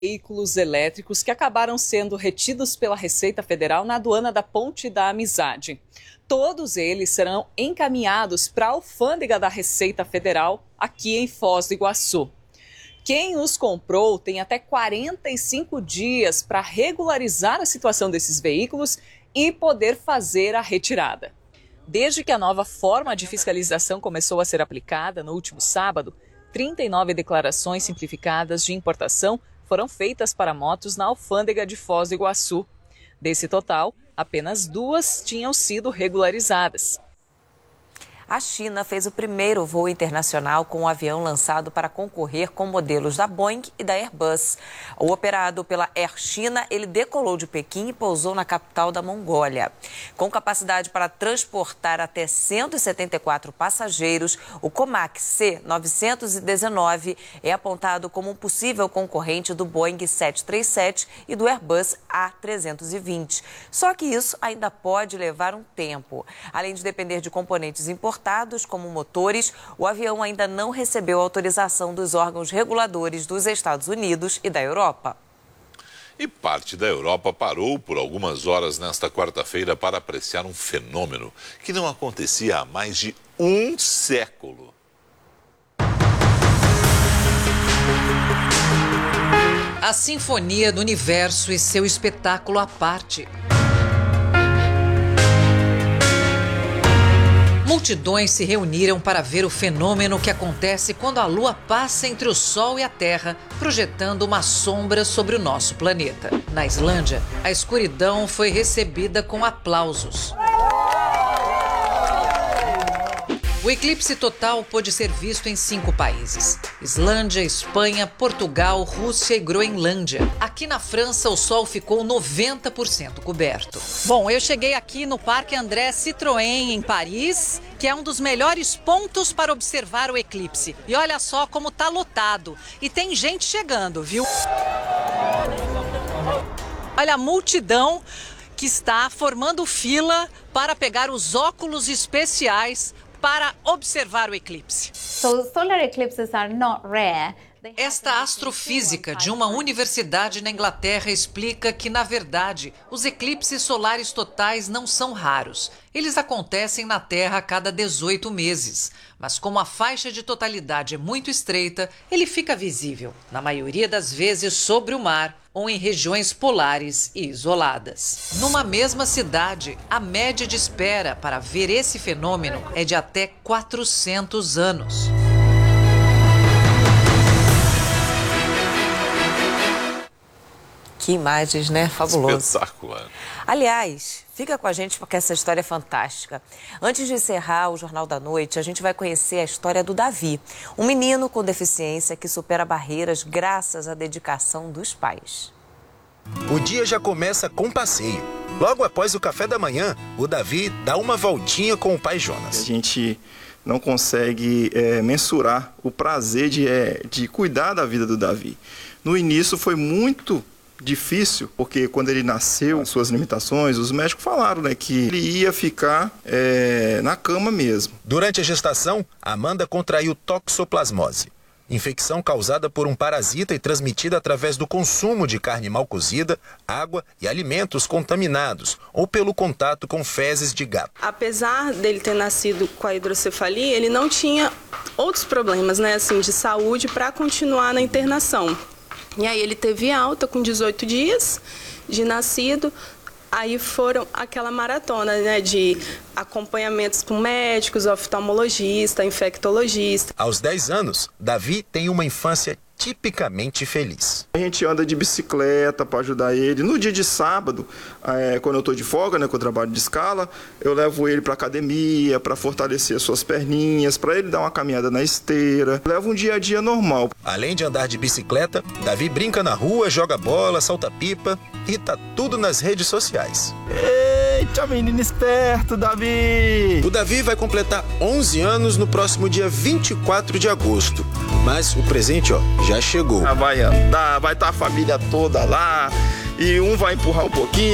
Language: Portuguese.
veículos elétricos que acabaram sendo retidos pela Receita Federal na aduana da Ponte da Amizade. Todos eles serão encaminhados para a alfândega da Receita Federal aqui em Foz do Iguaçu. Quem os comprou tem até 45 dias para regularizar a situação desses veículos e poder fazer a retirada. Desde que a nova forma de fiscalização começou a ser aplicada no último sábado, 39 declarações simplificadas de importação foram feitas para motos na alfândega de Foz do Iguaçu. Desse total, apenas 2 tinham sido regularizadas. A China fez o primeiro voo internacional com um avião lançado para concorrer com modelos da Boeing e da Airbus. O operado pela Air China, ele decolou de Pequim e pousou na capital da Mongólia. Com capacidade para transportar até 174 passageiros, o Comac C-919 é apontado como um possível concorrente do Boeing 737 e do Airbus A320. Só que isso ainda pode levar um tempo. Além de depender de componentes importados, como motores, o avião ainda não recebeu autorização dos órgãos reguladores dos Estados Unidos e da Europa. E parte da Europa parou por algumas horas nesta quarta-feira para apreciar um fenômeno que não acontecia há mais de um século. A Sinfonia do Universo e seu espetáculo à parte. Multidões se reuniram para ver o fenômeno que acontece quando a Lua passa entre o Sol e a Terra, projetando uma sombra sobre o nosso planeta. Na Islândia, a escuridão foi recebida com aplausos. O eclipse total pôde ser visto em 5 países: Islândia, Espanha, Portugal, Rússia e Groenlândia. Aqui na França, o sol ficou 90% coberto. Bom, eu cheguei aqui no Parque André Citroën, em Paris, que é um dos melhores pontos para observar o eclipse. E olha só como tá lotado. E tem gente chegando, viu? Olha a multidão que está formando fila para pegar os óculos especiais para observar o eclipse. Solar eclipses are not rare. Esta astrofísica de uma universidade na Inglaterra explica que, na verdade, os eclipses solares totais não são raros. Eles acontecem na Terra a cada 18 meses. Mas como a faixa de totalidade é muito estreita, ele fica visível, na maioria das vezes sobre o mar ou em regiões polares e isoladas. Numa mesma cidade, a média de espera para ver esse fenômeno é de até 400 anos. Que imagens, né? Fabuloso. Espetacular. Aliás, fica com a gente porque essa história é fantástica. Antes de encerrar o Jornal da Noite, a gente vai conhecer a história do Davi, um menino com deficiência que supera barreiras graças à dedicação dos pais. O dia já começa com passeio. Logo após o café da manhã, o Davi dá uma voltinha com o pai Jonas. A gente não consegue mensurar o prazer de cuidar da vida do Davi. No início foi muito difícil, porque quando ele nasceu, suas limitações, os médicos falaram, que ele ia ficar na cama mesmo. Durante a gestação, Amanda contraiu toxoplasmose, infecção causada por um parasita e transmitida através do consumo de carne mal cozida, água e alimentos contaminados, ou pelo contato com fezes de gato. Apesar dele ter nascido com a hidrocefalia, ele não tinha outros problemas, de saúde para continuar na internação. E aí ele teve alta com 18 dias de nascido, aí foram aquela maratona, de acompanhamentos com médicos, oftalmologista, infectologista. Aos 10 anos, Davi tem uma infância tipicamente feliz. A gente anda de bicicleta para ajudar ele. No dia de sábado, quando eu estou de folga, que eu trabalho de escala, eu levo ele para academia, para fortalecer as suas perninhas, para ele dar uma caminhada na esteira. Leva um dia a dia normal. Além de andar de bicicleta, Davi brinca na rua, joga bola, salta pipa e tá tudo nas redes sociais. Eita, menino esperto, Davi! O Davi vai completar 11 anos no próximo dia 24 de agosto. Mas o presente, já chegou. Vai andar, vai estar a família toda lá, e um vai empurrar um pouquinho.